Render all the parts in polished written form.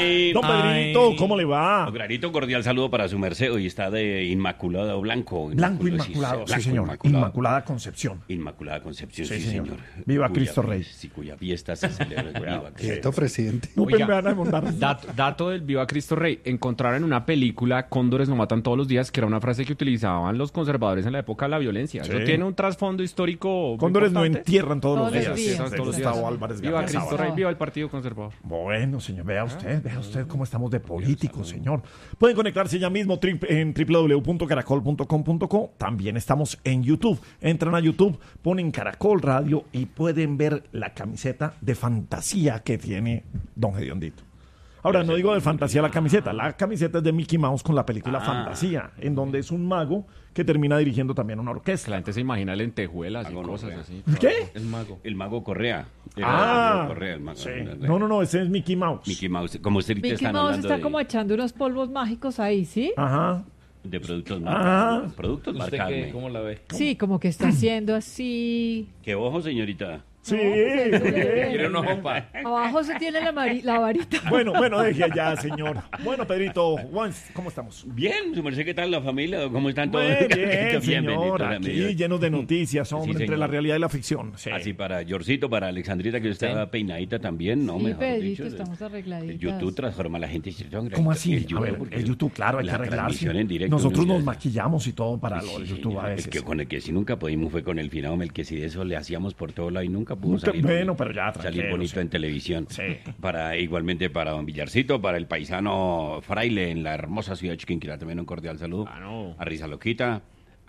Don Pedrito, ¿cómo le va? Don Granito, cordial saludo para su merced. Hoy está de Inmaculado Blanco. Blanco Inmaculado, sí, señor. Inmaculada Concepción. Inmaculada Concepción, Sí, sí, señor. señor. Viva Cristo Rey. Sí, cuya fiesta se celebra. Viva Cristo. Quieto, presidente. No Oiga, me van a montar. Dato del Viva Cristo Rey. Encontraron en una película Cóndores no matan todos los días, que era una frase que utilizaban los conservadores en la época de la violencia. Sí. Eso tiene un trasfondo histórico. Cóndores no importante. entierran todos Todos los los días. días. Todos los días. Gustavo Álvarez Viva García. Cristo Rey, viva el Partido Conservador. Bueno, señor, vea usted cómo estamos de políticos, señor. Pueden conectarse ya mismo en www.caracol.com.co. También estamos en YouTube. Entran a YouTube, ponen Caracol Radio y pueden ver la camiseta de fantasía que tiene Don Gediondito. Ahora, no digo de fantasía la camiseta es de Mickey Mouse con la película Fantasía, en donde es un mago que termina dirigiendo también una La orquesta. gente se imagina lentejuelas y Mago cosas Correa. así. ¿Qué? El mago. El mago Correa. Correa, el mago. Sí. No, ese es Mickey Mouse. Mickey Mouse. Como usted ahorita Mickey están Mouse hablando está como echando unos polvos mágicos ahí, ¿sí? Ajá. de productos Ah. marcados. Productos ¿Usted marcados. qué? ¿Cómo la ve? Sí, como que está haciendo así. ¿Qué ojo, señorita? Sí. Quiere una jopa. Abajo se tiene la varita. Bueno, deje ya, señor. Bueno, Pedrito, ¿cómo estamos? Bien, su merced, ¿qué tal la familia? ¿Cómo están todos? Bien, señor. bendito, Aquí amigo. llenos de noticias, hombre, Sí, entre la señor. realidad y la ficción. Sí. Así para Yorcito, para Alexandrita, que estaba peinadita también, ¿no? Sí, Mejor Pedrito, dicho, estamos arregladitas. el YouTube transforma a la gente. ¿Cómo así? El A ver, porque el YouTube, claro, hay que la arreglarse. transmisión en directo, Nosotros ¿no? nos maquillamos y todo para lo Sí, del YouTube señor. a veces. Es que con el que sí nunca pudimos fue con el finado Melquisedec, eso le hacíamos por todo lado y nunca pudo Nunca- salir. bueno, pero ya, salir tranquilo, bonito sí. en televisión. Sí. Igualmente para don Villarcito, para el paisano Fraile en la hermosa ciudad de Chiquinquirá, también un cordial saludo. Ah, no. A Risa Loquita,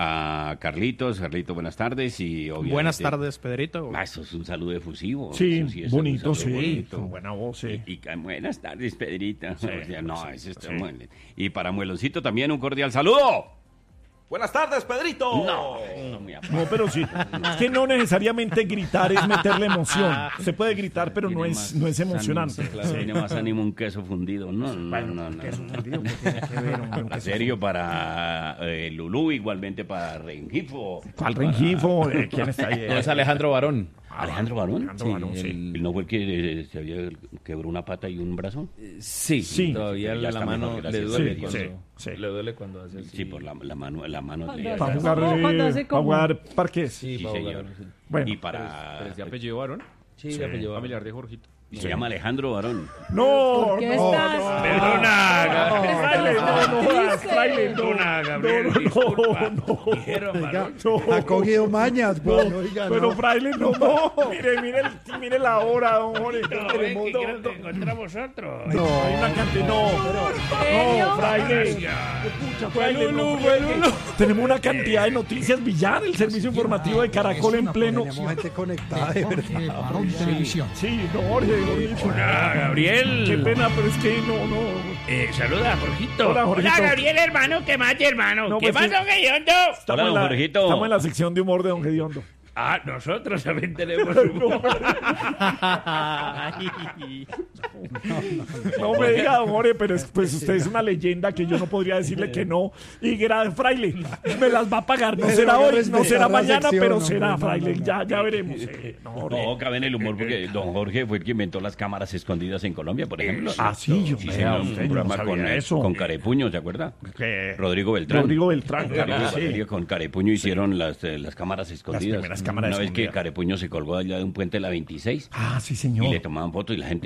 a Carlitos, buenas tardes y obviamente... Buenas tardes, Pedrito. Eso es un saludo efusivo. Sí, Eso sí es bonito, un saludo sí, bonito. con buena voz, sí. Buenas tardes, Pedrita. Sí, O sea, no, sí, eso está sí. muy bien. Y para Mueloncito también un cordial saludo. Buenas tardes, Pedrito. No, mi papá. No, pero sí. Es que no necesariamente gritar es meterle emoción. Se puede gritar, pero no Tiene es más emocionante. ánimo, claro, tiene más ánimo un queso fundido. No. ¿Qué sucedió? ¿Qué tiene que ver, hombre, un Para queso serio, para Lulú, igualmente para Rengifo. ¿Cuál Rengifo? ¿Quién está ahí? No, es Alejandro Barón. ¿Alejandro Barón? Alejandro Barón, sí. ¿El no fue el que se había quebró una pata y un brazo? Sí, Sí. todavía Ya la está mano mejor, le gracias. duele Sí, cuando sí. le duele cuando hace así. Sí, por la mano Cuando le hace- Para Cuando hace como- jugar parques. Sí, Sí, para señor. jugar, sí. Bueno. Y para... ¿Pero es de apellido varón? Sí, de apellido Barón. Familiar de Jorgito. Y se llama Alejandro Barón. No, ¿Por qué no, estás? no. Perdona, Fraile, no jodas, Fraile, no. Perdona, Gabriel, No, disculpa. no. Dijeron Barón. No. Ha cogido mañas, pues, oiga, Pero no. Fraile, no. Mire la hora, don Jorge. No, encontramos otro. no, hay una cantidad. No, Fraile. Escucha, Fraile, no. Tenemos una cantidad de noticias. Villar, el servicio informativo de Caracol en pleno. Tenemos gente conectada, de verdad. Barón Televisión. Sí, no, Jorge. Hola, Gabriel. Qué pena, pero es que no. Saluda, Jorgito. Hola, Jorgito. Gabriel, hermano. ¿Qué más, hermano? No, ¿Qué pues, más, sí. don Guillondo? Hola, don Jorgito. Estamos en la sección de humor de Don Gediondo. Ah, nosotros también tenemos humor. No me diga, don Jorge, pero pues usted es una leyenda que yo no podría decirle que no. Y Fraile, me las va a pagar. No Pero será voy a hoy, no respetar será la mañana, sección, pero hombre, será, no, Fraile. no. Ya veremos. No, Jorge. No, cabe en el humor porque don Jorge fue el que inventó las cámaras escondidas en Colombia, por ejemplo. Ah, sí, yo Sí, vea, señor, usted, un yo no programa sabía eso. con Carepuño, ¿se acuerda? ¿Qué? Rodrigo Beltrán. Rodrigo Beltrán, Rodrigo claro, sí. Valerio con Carepuño hicieron las cámaras escondidas. primeras cámaras Una vez que escondidas. Carepuño se colgó allá de un puente de la 26 Ah, sí, y señor. le tomaban fotos y la gente